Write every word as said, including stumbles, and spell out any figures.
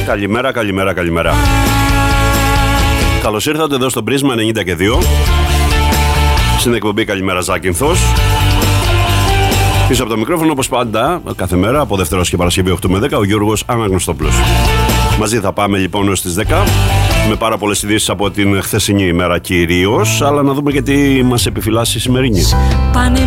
Καλημέρα, καλημέρα, καλημέρα. Καλώς ήρθατε εδώ στο Πρίσμα ενενήντα και δύο. Στην εκπομπή Καλημέρα Ζάκυνθος. Πίσω από το μικρόφωνο, όπως πάντα, κάθε μέρα από Δευτέρα και Παρασκευή οκτώ με δέκα, ο Γιώργος Αναγνωστόπουλος. Μαζί θα πάμε λοιπόν έως τις δέκα, με πάρα πολλές ειδήσεις από την χθεσινή ημέρα κυρίως, αλλά να δούμε και τι μας επιφυλάσσει η σημερινή.